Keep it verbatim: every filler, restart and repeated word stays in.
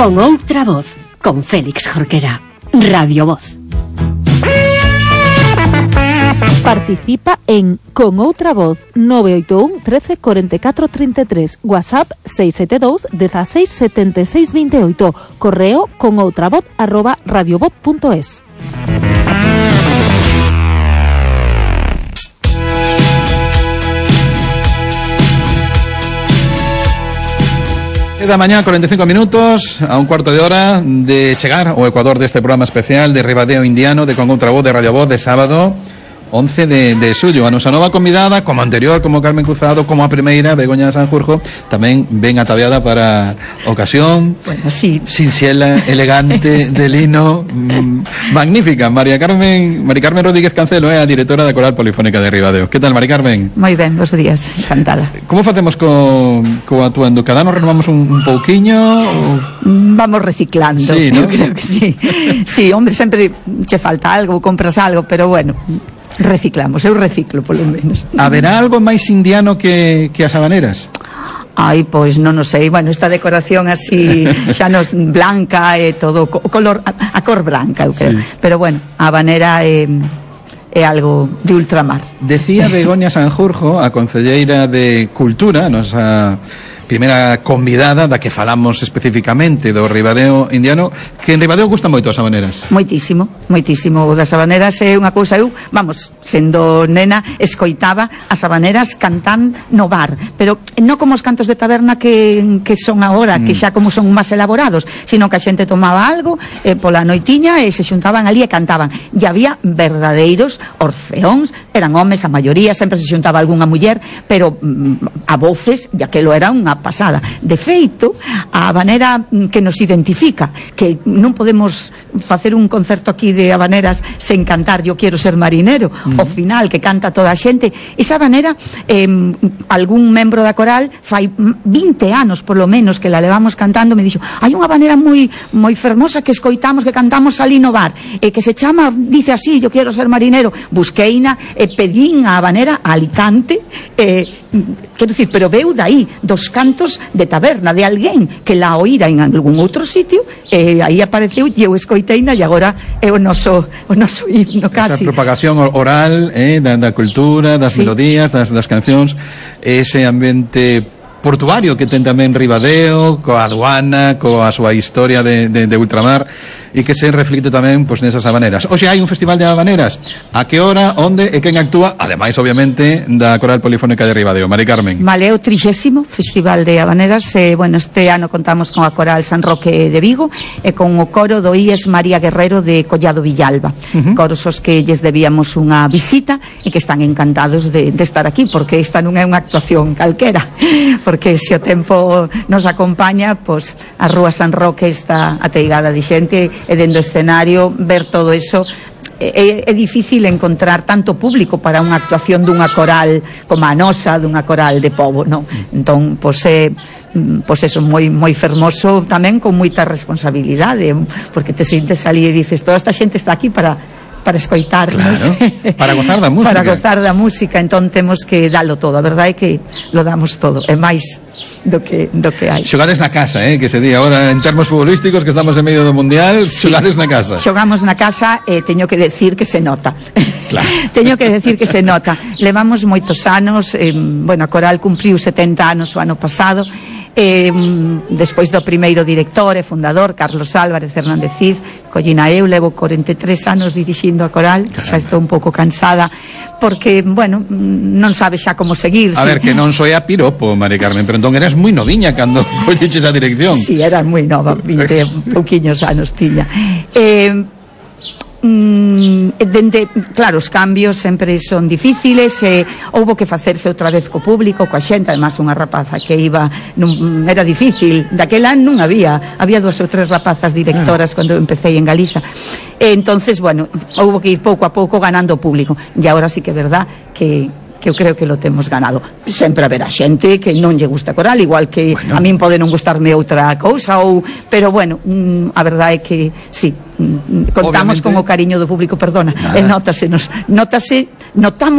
Con outra voz, con Félix Jorquera. Radio Voz. Participa en Con Outra Voz nove oito un, trece, cuarenta y cuatro, treinta y tres, WhatsApp seis siete dos, dieciséis, setenta y seis, veintiocho, correo conoutravoz arroba radiovoz punto es. Da mañá, cuarenta y cinco minutos, a un cuarto de hora de chegar ao Ecuador deste programa especial de Ribadeo Indiano de Con Outra Voz de Radio Voz de sábado once de, de xullo. A nosa nova convidada, como anterior, como Carmen Cruzado, como a primeira, Begoña Sanjurjo, tamén ben ataviada para ocasión. Bueno, sí. Sinxela, elegante, de lino, mm, magnífica. María Carmen, María Carmen Rodríguez Cancelo é a directora da Coral Polifónica de Ribadeo. Que tal, María Carmen? Moi ben, bons días, encantada. Como facemos co, co actuando? Cada ano renovamos un, un pouquiño? Ou... Vamos reciclando, sí, ¿no? Eu creo que sí. Sí, hombre, sempre che falta algo, compras algo, pero bueno, reciclamos, eu reciclo polo menos. Haberá algo máis indiano que, que as habaneras? Ai, pois non o sei, bueno, esta decoración así xa nos blanca e todo, o color, a, a cor blanca, eu creo, sí. Pero bueno, a habanera é, é algo de ultramar. Decía Begoña Sanjurjo, a concelleira de Cultura, nosa primeira convidada da que falamos especificamente do Ribadeo Indiano, que en Ribadeo gustan moito as habaneras. Moitísimo, moitísimo. O das habaneras é unha cousa, eu, vamos, sendo nena, escoitaba as habaneras cantan no bar, pero non como os cantos de taberna que, que son agora, mm. que xa como son máis elaborados, sino que a xente tomaba algo eh, pola noitiña e se xuntaban ali e cantaban. E había verdadeiros orfeóns, eran homes a maioría, sempre se xuntaba algunha muller, pero mm, a voces, e aquelo era unha pasada. De feito, a habanera que nos identifica, que non podemos facer un concerto aquí de habaneras sen cantar Yo quiero ser marinero, mm. o final que canta toda a xente, esa habanera eh, algún membro da coral fai vinte anos polo menos que la levamos cantando, me dixo, hai unha habanera moi moi fermosa que escoitamos, que cantamos ali no bar, e que se chama, dice así, Yo quiero ser marinero. Busqueina e pedín a habanera a Alicante, eh, quero dicir, pero veu daí dos cantos de taberna de alguén que la oíra en algún outro sitio, e aí apareceu e eu escoiteina, e agora é o noso o noso himno casi. Esa propagación oral eh, da, da cultura, das sí. melodías, das, das cancións, ese ambiente portuario que ten tamén Ribadeo, coa aduana, coa súa historia de, de, de ultramar, e que se reflicte tamén pois, nesas habaneras. Oxe, hai un festival de habaneras. A que hora, onde e quen actúa? Ademais, obviamente, da Coral Polifónica de Ribadeo. Mari Carmen. Vale, o trixésimo Festival de Habaneras. Eh, bueno, este ano contamos con a Coral San Roque de Vigo e con o coro do I E S María Guerrero de Collado Villalba. Uh-huh. Coros os que lles debíamos unha visita e que están encantados de, de estar aquí, porque esta non é unha actuación calquera, porque se o tempo nos acompaña, pois a Rúa San Roque está ateigada de xente, e dentro do escenario ver todo eso é, é difícil encontrar tanto público para unha actuación dunha coral como a nosa, dunha coral de pobo, non? Entón, pois é pois eso, moi moi fermoso, tamén con moita responsabilidade, porque te sientes ali e dices, toda esta xente está aquí para para escoitarnos, claro, para gozar da música, para gozar da música, entón temos que dalo todo. A verdade é que lo damos todo, é máis do que do que hai. Xogades na casa, eh, que se di agora en termos futbolísticos, que estamos en medio do mundial, sí. Xogades na casa. Xogamos na casa e eh, teño que decir que se nota. Claro. Teño que decir que se nota. Levamos moitos anos, eh, bueno, a Coral cumpriu setenta anos o ano pasado. Eh, despois do primeiro director e fundador Carlos Álvarez Hernández Cid, collina eu, levo cuarenta e tres anos dirixindo a Coral. Caramba. Xa estou un pouco cansada porque, bueno, non sabe xa como seguir. A sí. ver, que non soy a piropo, Mari Carmen, pero entón eras moi noviña cando colleches a dirección. Si, sí, era moi nova, vinte pouquiños anos tiña. Eh Mm, dende, claro, os cambios sempre son difíciles, e houbo que facerse outra vez co público, coa xente, además unha rapaza que iba, non, era difícil, daquela non había había dúas ou tres rapazas directoras ah. cando empecé en Galiza, e entonces, bueno, houbo que ir pouco a pouco ganando o público, e agora sí que é verdad que que eu creo que lo temos ganado. Sempre haberá xente que non lle gusta Coral, igual que bueno. A min pode non gustarme outra cousa, ou, pero bueno, mm, a verdade é que sí, mm, contamos obviamente con o cariño do público, perdona, e nótase, nos, nótase, notamos